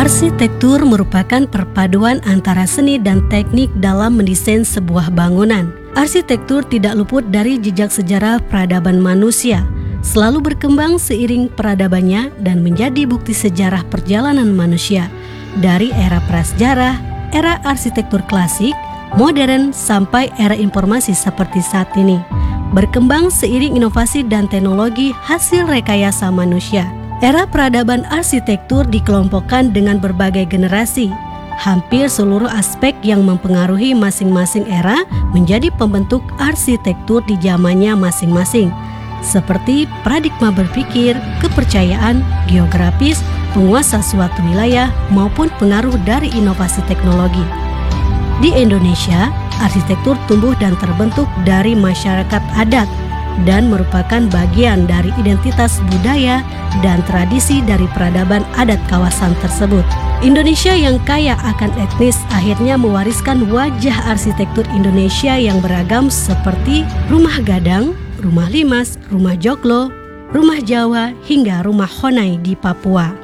Arsitektur merupakan perpaduan antara seni dan teknik dalam mendesain sebuah bangunan. Arsitektur tidak luput dari jejak sejarah peradaban manusia, selalu berkembang seiring peradabannya dan menjadi bukti sejarah perjalanan manusia dari era prasejarah, era arsitektur klasik, modern sampai era informasi seperti saat ini. Berkembang seiring inovasi dan teknologi hasil rekayasa manusia. Era peradaban arsitektur dikelompokkan dengan berbagai generasi. Hampir seluruh aspek yang mempengaruhi masing-masing era menjadi pembentuk arsitektur di zamannya masing-masing, seperti paradigma berpikir, kepercayaan, geografis, penguasa suatu wilayah, maupun pengaruh dari inovasi teknologi. Di Indonesia, arsitektur tumbuh dan terbentuk dari masyarakat adat dan merupakan bagian dari identitas budaya dan tradisi dari peradaban adat kawasan tersebut. Indonesia yang kaya akan etnis akhirnya mewariskan wajah arsitektur Indonesia yang beragam seperti rumah gadang, rumah limas, rumah joglo, rumah Jawa, hingga rumah Honai di Papua.